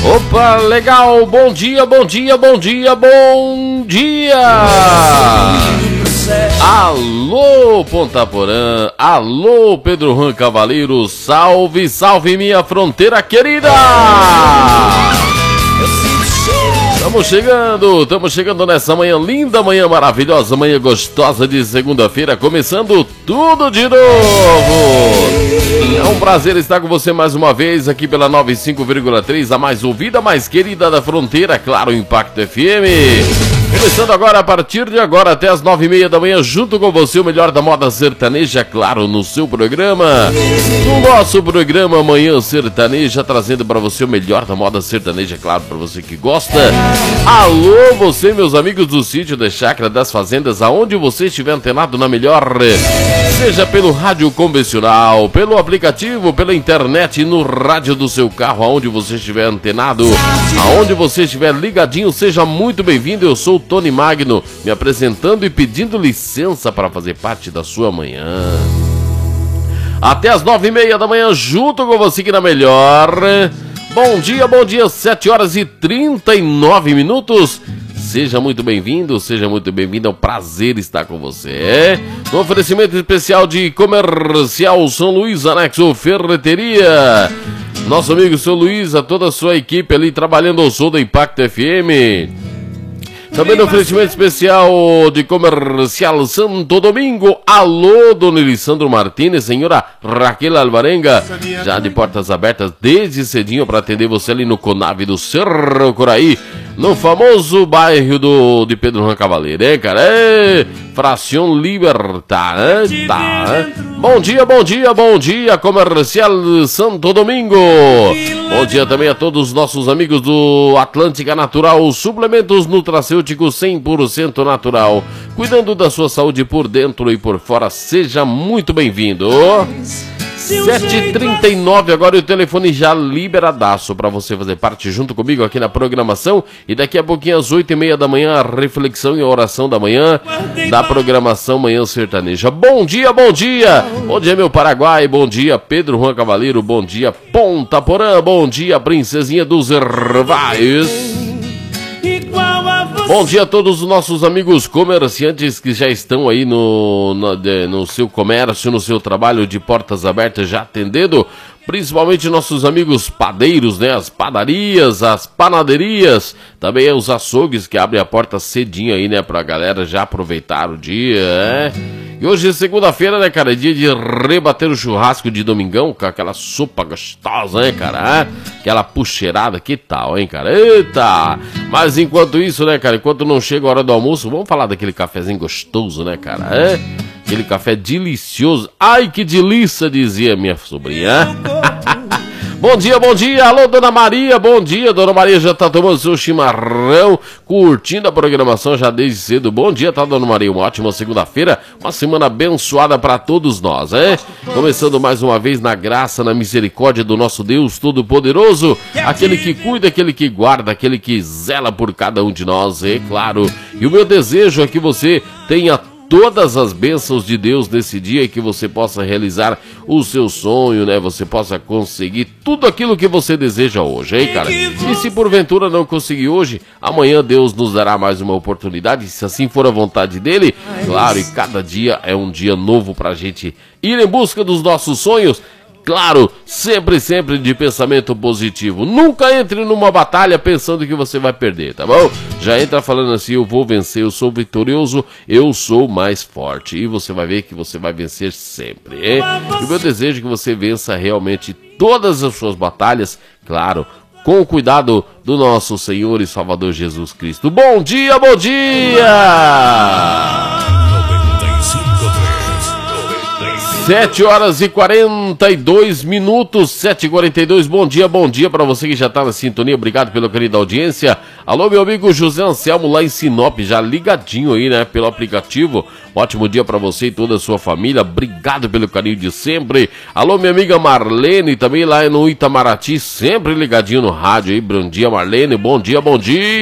Opa, legal, bom dia, bom dia, bom dia, bom dia! Alô, Ponta Porã, alô, Pedro Juan Cavaleiro, salve, salve minha fronteira querida! Estamos chegando nessa manhã linda, manhã maravilhosa, manhã gostosa de segunda-feira, começando tudo de novo. É um prazer estar com você mais uma vez aqui pela 95,3, a mais ouvida, a mais querida da fronteira, claro, Impacto FM. Começando agora, a partir de agora, até as 9h30 da manhã, junto com você, o melhor da moda sertaneja, claro, no seu programa. No nosso programa Manhã Sertaneja, trazendo para você o melhor da moda sertaneja, claro, para você que gosta. Alô, você, meus amigos do sítio, da chácara, das fazendas, aonde você estiver antenado na melhor, seja pelo rádio convencional, pelo aplicativo, pela internet, no rádio do seu carro, aonde você estiver antenado, aonde você estiver ligadinho, seja muito bem-vindo. Eu sou o Tony Magno, me apresentando e pedindo licença para fazer parte da sua manhã. Até as 9h30 da manhã, junto com você aqui na melhor. Bom dia, 7h39. Seja muito bem-vindo, seja muito bem-vindo, é um prazer estar com você. No oferecimento especial de Comercial São Luís, Anexo Ferreteria. Nosso amigo São Luís, a toda a sua equipe ali trabalhando ao som da Impacto FM. Também no oferecimento especial de Comercial Santo Domingo. Alô, dona Elisandro Martínez, senhora Raquel Alvarenga, já de portas abertas desde cedinho para atender você ali no Conave do Cerro Coraí, no famoso bairro de Pedro Juan Cavaleiro, hein, cara? Fração Libertar, hein? Tá, hein? Bom dia, bom dia, bom dia, Comercial Santo Domingo. Bom dia também a todos os nossos amigos do Atlântica Natural, suplementos nutracêuticos 100% natural, cuidando da sua saúde por dentro e por fora. Seja muito bem-vindo. 7h39 agora, e o telefone já liberadaço para você fazer parte junto comigo aqui na programação. E daqui a pouquinho às 8h30 da manhã, a reflexão e a oração da manhã da programação Manhã Sertaneja. Bom dia, bom dia! Bom dia, meu Paraguai, bom dia, Pedro Juan Cavaleiro, bom dia, Ponta Porã, bom dia, Princesinha dos Ervais. Bom dia a todos os nossos amigos comerciantes que já estão aí no seu comércio, no seu trabalho de portas abertas, já atendendo, principalmente nossos amigos padeiros, né? As padarias, as panaderias, também os açougues que abrem a porta cedinho aí, né? Pra galera já aproveitar o dia, né? E hoje é segunda-feira, né, cara? É dia de rebater o churrasco de domingão com aquela sopa gostosa, né, cara? Aquela puxeirada, que tal, hein, cara? Eita! Mas enquanto isso, né, cara? Enquanto não chega a hora do almoço, vamos falar daquele cafezinho gostoso, né, cara? Aquele café delicioso. Ai, que delícia, dizia minha sobrinha. Bom dia, alô, dona Maria, bom dia, dona Maria já tá tomando seu chimarrão, curtindo a programação já desde cedo. Bom dia, tá, dona Maria, uma ótima segunda-feira, uma semana abençoada para todos nós, Começando mais uma vez na graça, na misericórdia do nosso Deus Todo-Poderoso, aquele que cuida, aquele que guarda, aquele que zela por cada um de nós, claro. E o meu desejo é que você tenha todas as bênçãos de Deus nesse dia e que você possa realizar o seu sonho, né? Você possa conseguir tudo aquilo que você deseja hoje, hein, cara? E se porventura não conseguir hoje, amanhã Deus nos dará mais uma oportunidade, se assim for a vontade dele, claro, e cada dia é um dia novo pra gente ir em busca dos nossos sonhos. Claro, sempre de pensamento positivo. Nunca entre numa batalha pensando que você vai perder, tá bom? Já entra falando assim, eu vou vencer, eu sou vitorioso, eu sou mais forte. E você vai ver que você vai vencer sempre, hein? E o meu desejo é que você vença realmente todas as suas batalhas, claro, com o cuidado do nosso Senhor e Salvador Jesus Cristo. Bom dia, bom dia! 7h42, 7h42, bom dia pra você que já tá na sintonia, obrigado pela querida audiência. Alô, meu amigo José Anselmo lá em Sinop, já ligadinho aí, né, pelo aplicativo. Ótimo dia pra você e toda a sua família, obrigado pelo carinho de sempre. Alô, minha amiga Marlene, também lá no Itamaraty, sempre ligadinho no rádio aí, bom dia Marlene, bom dia.